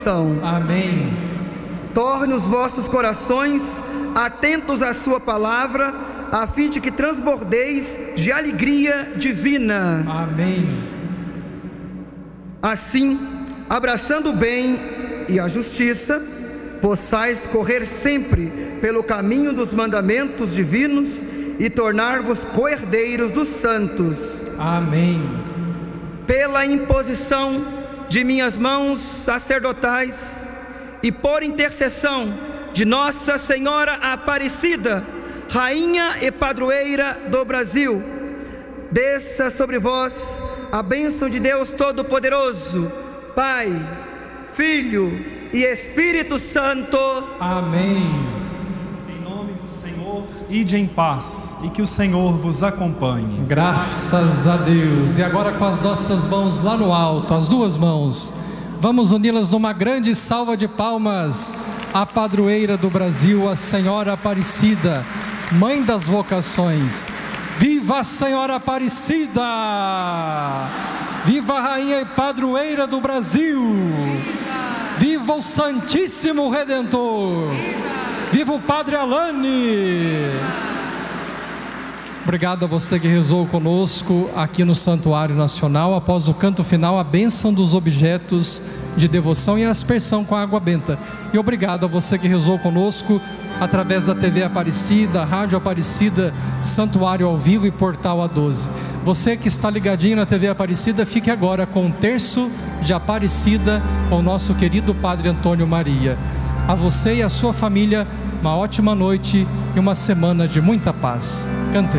Amém. Torne os vossos corações atentos à sua palavra, a fim de que transbordeis de alegria divina. Amém. Assim, abraçando o bem e a justiça, possais correr sempre pelo caminho dos mandamentos divinos e tornar-vos co-herdeiros dos santos. Amém. Pela imposição de minhas mãos sacerdotais e por intercessão de Nossa Senhora Aparecida, Rainha e Padroeira do Brasil, desça sobre vós a bênção de Deus Todo-Poderoso, Pai, Filho e Espírito Santo. Amém. Em nome do Senhor, ide em paz e que o Senhor vos acompanhe. Graças a Deus. E agora, com as nossas mãos lá no alto, as duas mãos, vamos uni-las numa grande salva de palmas à padroeira do Brasil, a Senhora Aparecida, Mãe das vocações. Viva a Senhora Aparecida! Viva a Rainha e Padroeira do Brasil! Viva o Santíssimo Redentor! Viva o Padre Alane! Obrigado a você que rezou conosco aqui no Santuário Nacional. Após o canto final, a bênção dos objetos de devoção e a aspersão com a água benta. E obrigado a você que rezou conosco através da TV Aparecida, Rádio Aparecida, Santuário ao Vivo e Portal A12. Você que está ligadinho na TV Aparecida, fique agora com o terço de Aparecida com o nosso querido Padre Antônio Maria. A você e a sua família, uma ótima noite e uma semana de muita paz. Cantemos.